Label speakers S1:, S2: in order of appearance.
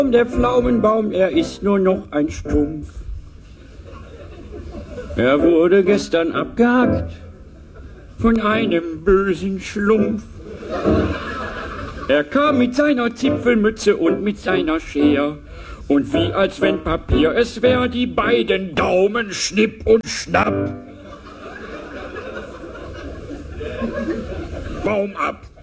S1: Der Pflaumenbaum, er ist nur noch ein Stumpf. Er wurde gestern abgehackt von einem bösen Schlumpf. Er kam mit seiner Zipfelmütze und mit seiner Scher, und wie als wenn Papier es wär, die beiden Daumen schnipp und schnapp. Baum ab.